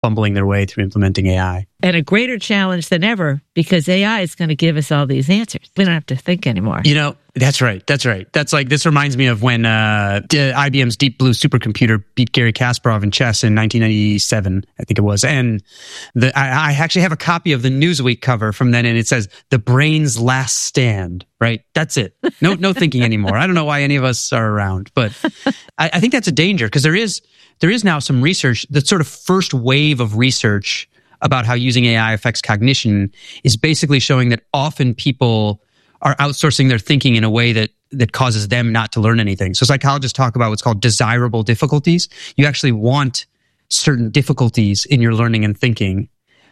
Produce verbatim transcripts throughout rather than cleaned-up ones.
fumbling their way through implementing A I. And a greater challenge than ever, because A I is going to give us all these answers. We don't have to think anymore. You know, that's right. That's right. That's like, this reminds me of when uh, I B M's Deep Blue supercomputer beat Garry Kasparov in chess in nineteen ninety-seven, I think it was. And the, I, I actually have a copy of the Newsweek cover from then, and it says, "The brain's last stand," right? That's it. No, no thinking anymore. I don't know why any of us are around, but I, I think that's a danger, because there is, there is now some research, the sort of first wave of research about how using A I affects cognition is basically showing that often people are outsourcing their thinking in a way that that causes them not to learn anything. So psychologists talk about what's called desirable difficulties. You actually want certain difficulties in your learning and thinking,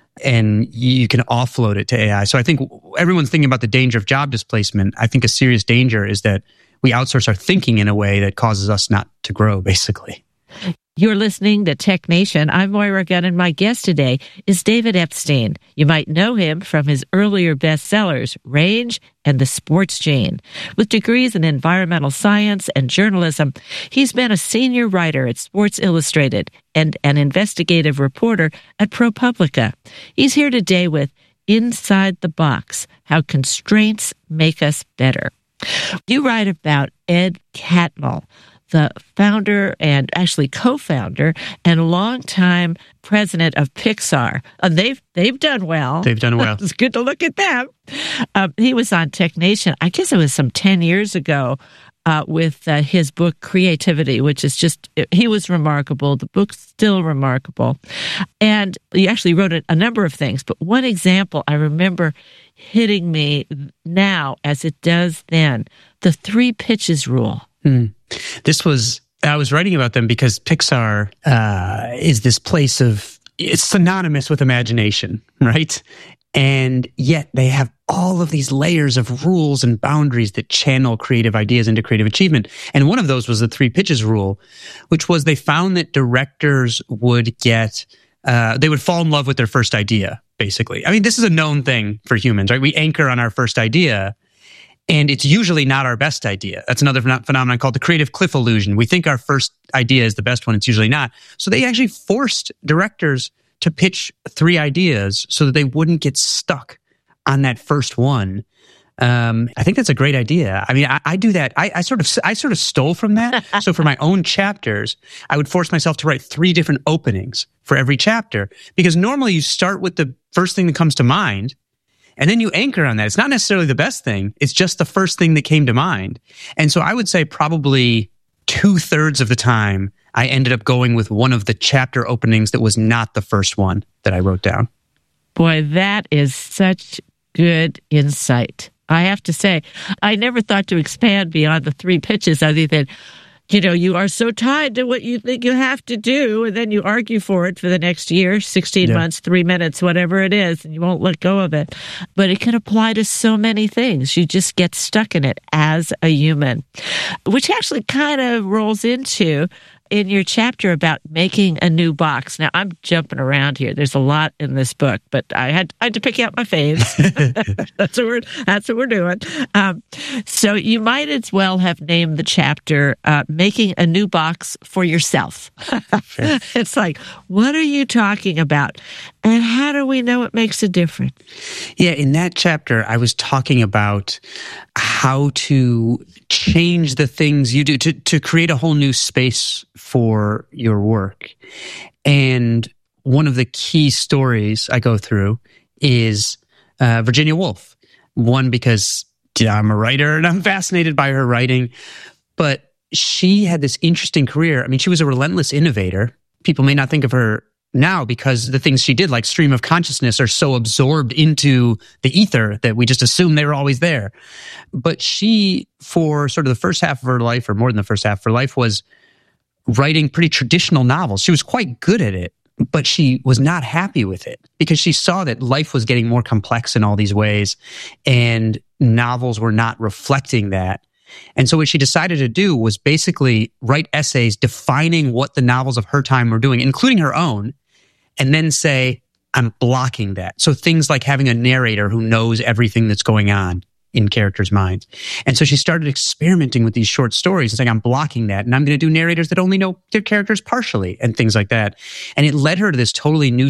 and you can offload it to A I. So I think everyone's thinking about the danger of job displacement. I think a serious danger is that we outsource our thinking in a way that causes us not to grow, basically. You're listening to Tech Nation. I'm Moira Gunn, and my guest today is David Epstein. You might know him from his earlier bestsellers, Range and The Sports Gene. With degrees in environmental science and journalism, he's been a senior writer at Sports Illustrated and an investigative reporter at ProPublica. He's here today with Inside the Box, How Constraints Make Us Better. You write about Ed Catmull, the founder and actually co-founder and longtime president of Pixar. Uh, they've they've done well. They've done well. It's good to look at them. Uh, he was on Tech Nation, I guess it was some ten years ago, uh, with uh, his book Creativity, which is just, he was remarkable. The book's still remarkable. And he actually wrote a, a number of things, but one example I remember hitting me now as it does then, the three pitches rule. Hmm. This was, I was writing about them because Pixar uh, is this place of, it's synonymous with imagination, right? And yet they have all of these layers of rules and boundaries that channel creative ideas into creative achievement. And one of those was the three pitches rule, which was they found that directors would get, uh, they would fall in love with their first idea, basically. I mean, this is a known thing for humans, right? We anchor on our first idea, and it's usually not our best idea. That's another ph- phenomenon called the creative cliff illusion. We think our first idea is the best one. It's usually not. So they actually forced directors to pitch three ideas so that they wouldn't get stuck on that first one. Um, I think that's a great idea. I mean, I, I do that. I, I sort of, I sort of stole from that. So for my own chapters, I would force myself to write three different openings for every chapter, because normally you start with the first thing that comes to mind, and then you anchor on that. It's not necessarily the best thing. It's just the first thing that came to mind. And so I would say probably two thirds of the time, I ended up going with one of the chapter openings that was not the first one that I wrote down. Boy, that is such good insight. I have to say, I never thought to expand beyond the three pitches other than, you know, you are so tied to what you think you have to do, and then you argue for it for the next year, sixteen yeah. months, three minutes, whatever it is, and you won't let go of it. But it can apply to so many things. You just get stuck in it as a human, which actually kind of rolls into in your chapter about making a new box. Now, I'm jumping around here. There's a lot in this book, but I had, I had to pick out my faves. that's what we're that's what we're doing. Um, so you might as well have named the chapter uh, "Making a New Box for Yourself." Sure. It's like, what are you talking about, and how do we know it makes a difference? Yeah, in that chapter, I was talking about how to change the things you do to to create a whole new space for your work. And one of the key stories I go through is uh, Virginia Woolf. One, because yeah, I'm a writer and I'm fascinated by her writing, but she had this interesting career. I mean, she was a relentless innovator. People may not think of her now because the things she did, like stream of consciousness, are so absorbed into the ether that we just assume they were always there. But she, for sort of the first half of her life, or more than the first half of her life, was writing pretty traditional novels. She was quite good at it, but she was not happy with it because she saw that life was getting more complex in all these ways, and novels were not reflecting that. And so what she decided to do was basically write essays defining what the novels of her time were doing, including her own, and then say, I'm blocking that. So things like having a narrator who knows everything that's going on in characters' minds. And so she started experimenting with these short stories. It's like, I'm blocking that, and I'm going to do narrators that only know their characters partially and things like that. And it led her to this totally new